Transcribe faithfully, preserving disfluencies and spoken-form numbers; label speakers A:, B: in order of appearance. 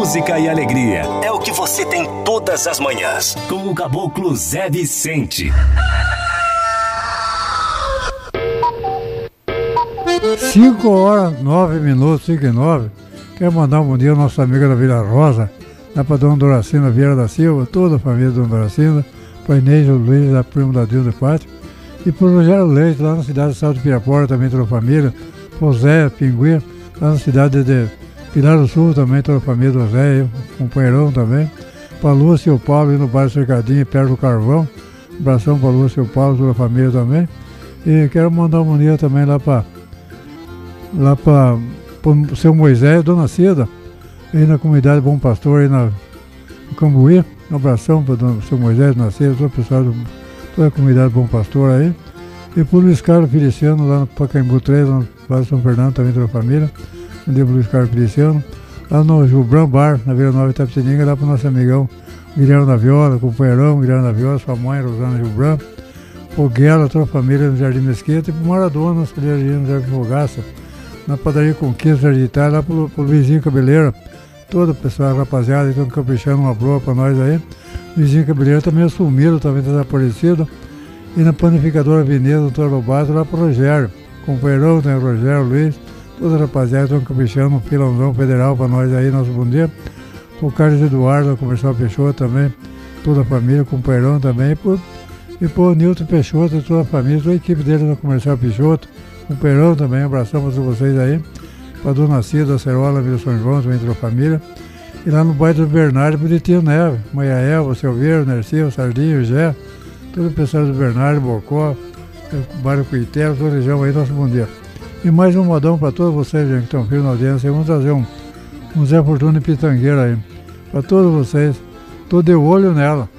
A: música e alegria. É o que você tem todas as manhãs. Com o Caboclo Zé Vicente.
B: cinco horas, nove minutos, cinco e nove. Quero mandar um bom dia à nossa amiga da Vila Rosa, lá para Dona Doracina Vieira da Silva, toda a família da Dona Doracina, para Inês Luiz, a prima da Dilda Pátio, e para o Rogério Leite, lá na cidade de Salto de Pirapora, também toda a família, para o Zé Pinguim, lá na cidade de Pilar do Sul, também toda a família do Zé, o companheirão também, para a Lúcia e o Paulo, no bairro Cercadinho, perto do Carvão, um abração para a Lúcia e o Paulo, toda a família também, e quero mandar um bom dia também lá para lá para o seu Moisés, Dona Cida, aí na comunidade Bom Pastor, aí na, no Cambuí. Um abração para o seu Moisés, Dona Cida, todo o pessoal, do, toda a comunidade Bom Pastor aí. E para o Luiz Carlos Feliciano, lá no Pacaembu três, lá no Vale São Fernando, também toda a família. Um dia para o Luiz Carlos Feliciano. Lá no Gilbran Bar, na Vila Nova Itapetininga, lá para o nosso amigão Guilherme da Viola, companheirão Guilherme da Viola, sua mãe, Rosana Gilbran. O Guela, toda a família no Jardim Mesquita. E para o Maradona, no Jardim no Jardim Fogaça, na padaria Conquista Jardim Itália, lá pro, pro Luizinho Cabeleira, todo o pessoal, rapaziada, então caprichando uma broa pra nós aí. Luizinho Cabeleira também assumiram, também desaparecido. E na panificadora Veneza, doutor Lobato, lá pro Rogério, companheirão, tem o Rogério, Luiz, toda a rapaziada, estão caprichando um pilãozão federal pra nós aí, nosso bom dia. O Carlos Eduardo, o comercial Peixoto também, toda a família, companheirão também. E pro, e pro Nilton Peixoto, toda a família, toda a equipe dele no comercial Peixoto. Um perão também, um abração para todos vocês aí. Para a Dona Cida, a Cerola, Vila São João, também toda a família. E lá no bairro do Bernardo, para o Tio Neve, Maiael, o Silveiro, o Nercinho, o Sardinho, o Gé, todo o pessoal do Bernardo, Bocó, o bairro Cuitelo, toda a região aí, nosso bom dia. E mais um modão para todos vocês, gente, que estão firmes na audiência. Vamos trazer um, um Zé Fortuna e Pitangueira aí. Para todos vocês, estou de olho nela.